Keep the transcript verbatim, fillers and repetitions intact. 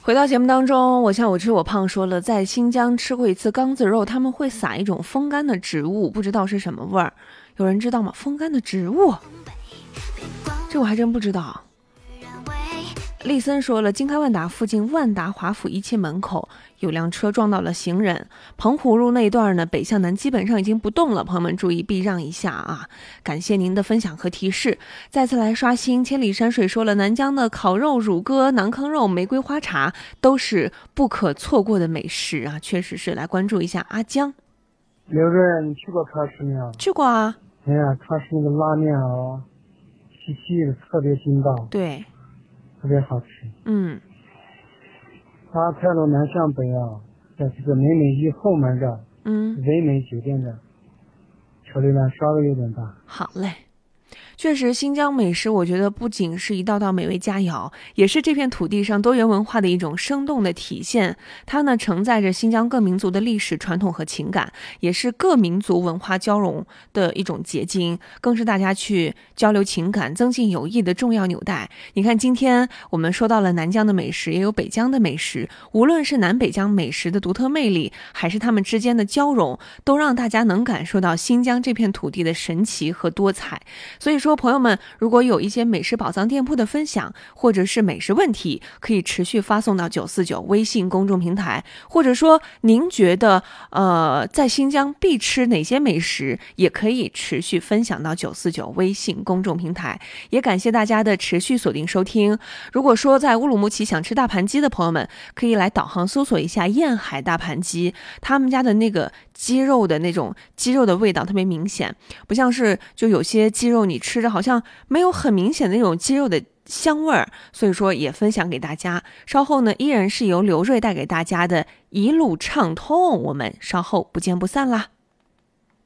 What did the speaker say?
回到节目当中，我像我吃我胖说了，在新疆吃过一次缸子肉，他们会撒一种风干的植物，不知道是什么味儿，有人知道吗？风干的植物，这我还真不知道。丽森说了，京开万达附近万达华府一期门口有辆车撞到了行人，澎湖路那一段呢，北向南基本上已经不动了，朋友们注意避让一下啊！感谢您的分享和提示。再次来刷新，千里山水说了，南疆的烤肉、乳鸽、馕坑肉、玫瑰花茶都是不可错过的美食啊！确实是，来关注一下阿江。 刘润，你去过喀什没有？ 去过啊。 哎呀，喀什那个拉面啊，细细的，特别筋道。 对。 特别好吃。 嗯， 阿泰路南向北啊，在这个美美一后门这儿， 嗯， 唯美酒店这儿，车流量稍微有点大。 好嘞。确实，新疆美食我觉得不仅是一道道美味佳肴，也是这片土地上多元文化的一种生动的体现。它呢承载着新疆各民族的历史传统和情感，也是各民族文化交融的一种结晶，更是大家去交流情感、增进友谊的重要纽带。你看，今天我们说到了南疆的美食，也有北疆的美食，无论是南北疆美食的独特魅力，还是它们之间的交融，都让大家能感受到新疆这片土地的神奇和多彩。所以说，朋友们，如果有一些美食宝藏店铺的分享，或者是美食问题，可以持续发送到九四九微信公众平台，或者说您觉得呃在新疆必吃哪些美食，也可以持续分享到九四九微信公众平台。也感谢大家的持续锁定收听。如果说在乌鲁木齐想吃大盘鸡的朋友们，可以来导航搜索一下燕海大盘鸡，他们家的那个鸡肉的那种鸡肉的味道特别明显，不像是就有些鸡肉你吃着好像没有很明显的那种鸡肉的香味儿，所以说也分享给大家。稍后呢，依然是由刘瑞带给大家的一路畅通，我们稍后不见不散啦。